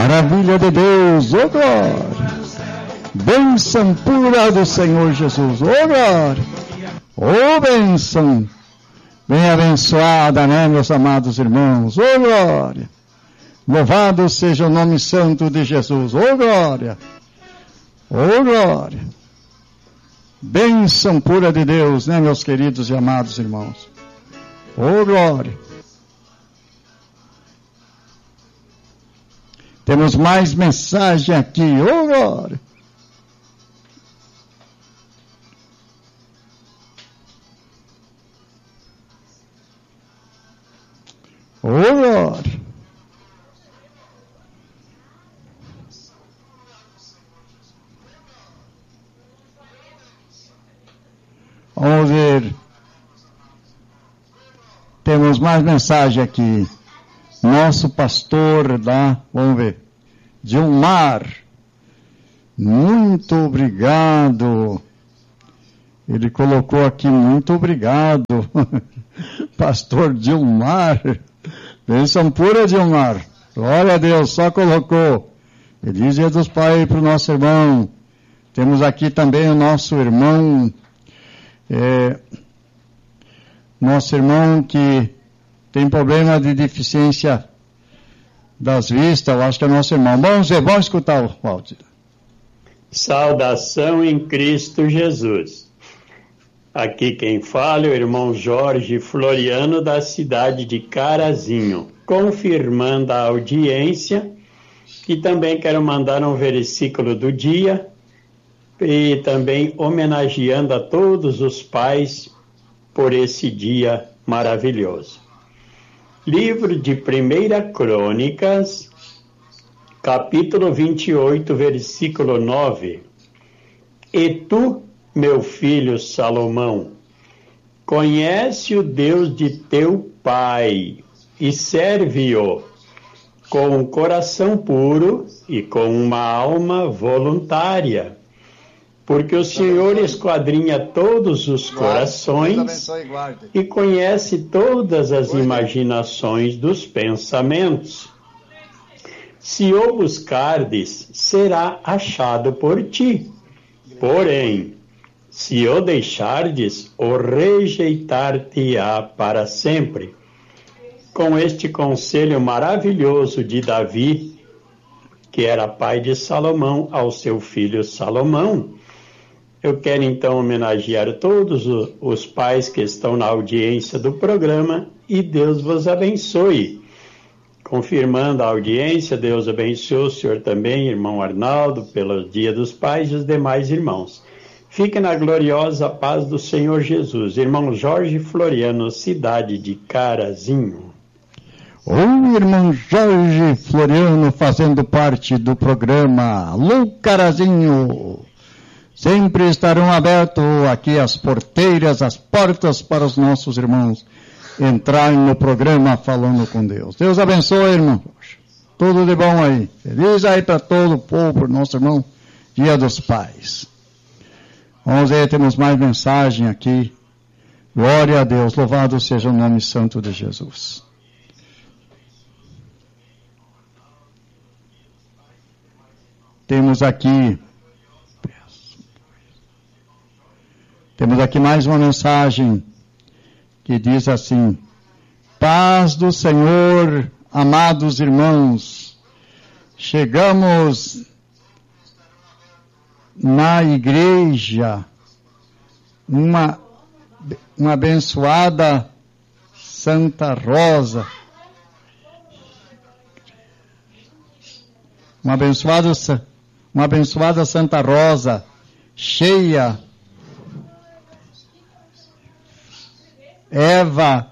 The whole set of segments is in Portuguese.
Maravilha de Deus, ô glória. Bênção pura do Senhor Jesus, ô glória. Ô bênção. Bem abençoada, né, meus amados irmãos, ô glória. Louvado seja o nome santo de Jesus, ô glória. Ô glória. Bênção pura de Deus, né, meus queridos e amados irmãos. Ô glória. Temos mais mensagem aqui, ô glória. Ô glória. Vamos ver. Temos mais mensagem aqui. Nosso pastor lá, vamos ver. Dilmar. Muito obrigado. Ele colocou aqui, muito obrigado. Pastor Dilmar. Bênção pura, Dilmar. Glória a Deus, só colocou. Feliz Dia dos Pais para o nosso irmão. Temos aqui também o nosso irmão. Nosso irmão que tem problema de deficiência das vistas, eu acho que é nosso irmão. Vamos escutar o áudio. Saudação em Cristo Jesus. Aqui quem fala é o irmão Jorge Floriano, da cidade de Carazinho, confirmando a audiência, e também quero mandar um versículo do dia, e também homenageando a todos os pais por esse dia maravilhoso. Livro de 1 Crônicas, capítulo 28, versículo 9. E tu, meu filho Salomão, conhece o Deus de teu pai e serve-o com um coração puro e com uma alma voluntária, porque o Senhor esquadrinha todos os corações e conhece todas as imaginações dos pensamentos. Se o buscardes, será achado por ti. Porém, se o deixardes, o rejeitar-te-á para sempre. Com este conselho maravilhoso de Davi, que era pai de Salomão, ao seu filho Salomão, eu quero então homenagear todos os pais que estão na audiência do programa e Deus vos abençoe. Confirmando a audiência, Deus abençoe o senhor também, irmão Arnaldo, pelo Dia dos Pais e os demais irmãos. Fique na gloriosa paz do Senhor Jesus. Irmão Jorge Floriano, cidade de Carazinho. O irmão Jorge Floriano fazendo parte do programa Alô Carazinho. Sempre estarão abertas aqui as porteiras, as portas para os nossos irmãos entrarem no programa Falando com Deus. Deus abençoe, irmão. Tudo de bom aí. Feliz aí para todo o povo, nosso irmão, Dia dos Pais. Vamos ver, temos mais mensagem aqui. Glória a Deus, louvado seja o nome santo de Jesus. Temos aqui mais uma mensagem que diz assim: paz do Senhor, amados irmãos, chegamos na igreja, uma abençoada Santa Rosa, uma abençoada Santa Rosa, cheia, Eva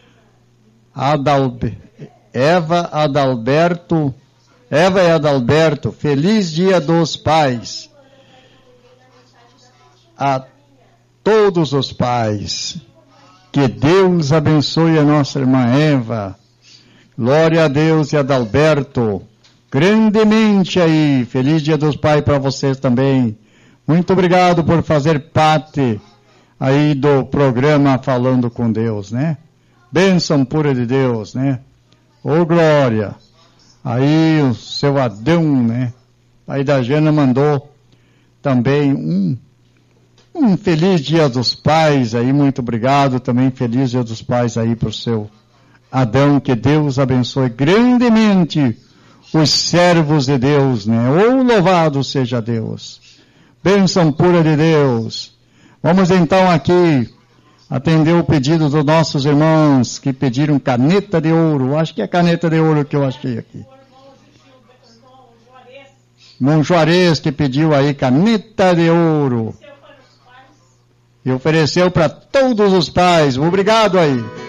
e Adalberto, feliz Dia dos Pais a todos os pais. Que Deus abençoe a nossa irmã Eva. Glória a Deus e Adalberto. Grandemente aí. Feliz Dia dos Pais para vocês também. Muito obrigado por fazer parte aí do programa Falando com Deus, né? Bênção pura de Deus, né? Ô glória! Aí o seu Adão, né? Aí da Jana mandou também um feliz Dia dos Pais aí, muito obrigado também, feliz Dia dos Pais aí para o seu Adão, que Deus abençoe grandemente os servos de Deus, né? Oh, louvado seja Deus. Bênção pura de Deus. Vamos então aqui atender o pedido dos nossos irmãos que pediram caneta de ouro. Acho que é caneta de ouro que eu achei aqui. Irmão Juarez que pediu aí caneta de ouro. E ofereceu para todos os pais. Obrigado aí.